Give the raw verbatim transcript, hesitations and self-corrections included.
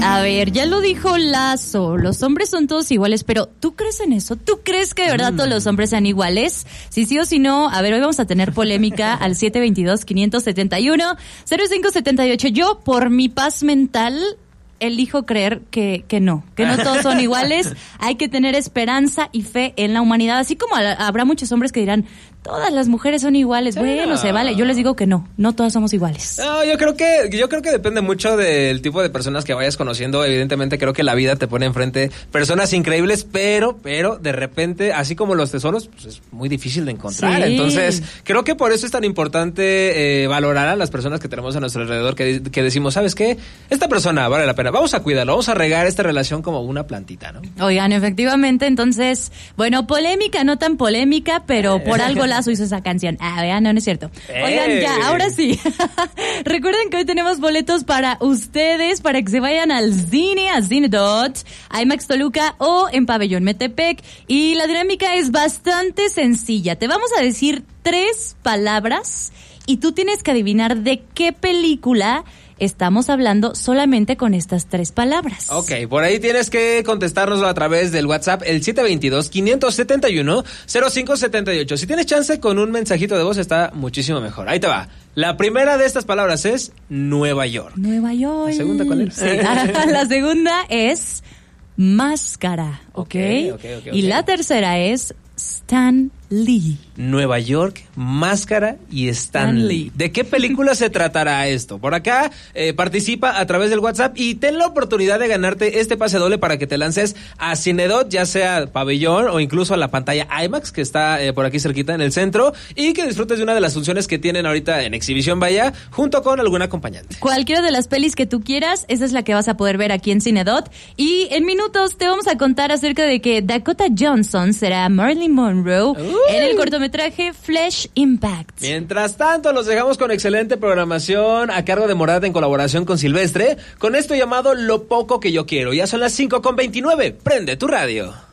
A ver, ya lo dijo Lazo, los hombres son todos iguales, pero ¿tú crees en eso? ¿Tú crees que de verdad mm. todos los hombres sean iguales? Si sí o si no, a ver, hoy vamos a tener polémica al siete dos dos, cinco siete uno, cero cinco siete ocho. Yo, por mi paz mental, elijo creer que, que no, que no todos son iguales. Hay que tener esperanza y fe en la humanidad, así como habrá muchos hombres que dirán, todas las mujeres son iguales. Bueno, no. se vale. Yo les digo que no, no todas somos iguales. No, yo creo que yo creo que depende mucho del tipo de personas que vayas conociendo. Evidentemente creo que la vida te pone enfrente personas increíbles, pero pero de repente, así como los tesoros, pues es muy difícil de encontrar. Sí. Entonces, creo que por eso es tan importante eh, valorar a las personas que tenemos a nuestro alrededor, que, que decimos, ¿sabes qué? Esta persona vale la pena. Vamos a cuidarlo, vamos a regar esta relación como una plantita, ¿no? Oigan, efectivamente, entonces, bueno, polémica, no tan polémica, pero por algo Lazo hizo esa canción. Ah, vean, no, no es cierto. Oigan, ya, ahora sí. Recuerden que hoy tenemos boletos para ustedes, para que se vayan al cine, a Cinedot, IMAX Toluca o en Pabellón Metepec. Y la dinámica es bastante sencilla. Te vamos a decir tres palabras y tú tienes que adivinar de qué película estamos hablando solamente con estas tres palabras. Ok, por ahí tienes que contestárnoslo a través del WhatsApp, el siete dos dos, cinco siete uno, cero cinco siete ocho. Si tienes chance con un mensajito de voz está muchísimo mejor. Ahí te va. La primera de estas palabras es Nueva York. Nueva York. ¿La segunda cuál es? Sí. La segunda es máscara, ¿ok? Okay, okay, okay, y okay. la tercera es Stan Lee. Nueva York, máscara y Stan, Stan Lee. ¿De qué película se tratará esto? Por acá eh, participa a través del WhatsApp y ten la oportunidad de ganarte este pase doble para que te lances a Cinedot, ya sea pabellón o incluso a la pantalla IMAX que está eh, por aquí cerquita en el centro, y que disfrutes de una de las funciones que tienen ahorita en exhibición, vaya, junto con algún acompañante. Cualquiera de las pelis que tú quieras, esa es la que vas a poder ver aquí en Cinedot. Y en minutos te vamos a contar acerca de que Dakota Johnson será Marilyn Monroe uh. en el cortometraje Flesh Impact. Mientras tanto, los dejamos con excelente programación a cargo de Morat en colaboración con Silvestre, con esto llamado Lo Poco Que Yo Quiero. Ya son las cinco con veintinueve. Prende tu radio.